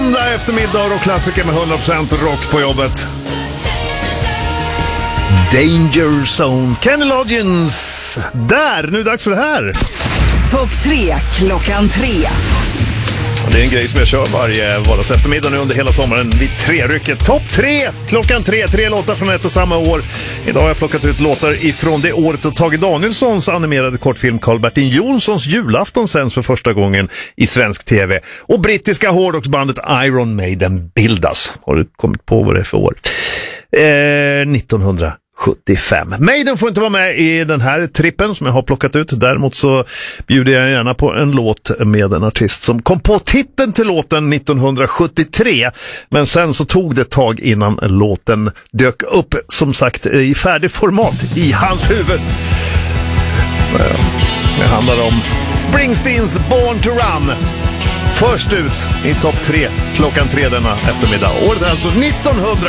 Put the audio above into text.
Måndag eftermiddag och klassiker med 100% rock på jobbet. Danger Zone, Kenny Loggins. Där, nu är det dags för det här. Topp 3 klockan 3. Det är en grej som jag kör varje vardags eftermiddag nu under hela sommaren vid trerycket. Topp 3 klockan 3, 3 låtar från ett och samma år. Idag har jag plockat ut låtar ifrån det året och Tage Danielssons animerade kortfilm Karl-Bertil Jonssons julafton sänds för första gången i svensk tv. Och brittiska hårdrocksbandet Iron Maiden bildas. Har du kommit på vad det är för år? 1975. Maiden får inte vara med i den här trippen som jag har plockat ut. Däremot så bjuder jag gärna på en låt med en artist som kom på titeln till låten 1973. Men sen så tog det ett tag innan låten dök upp, som sagt, i färdig format i hans huvud. Det handlar om Springsteens Born to Run. Först ut i topp 3 klockan 3 denna eftermiddag. Året är alltså 1900.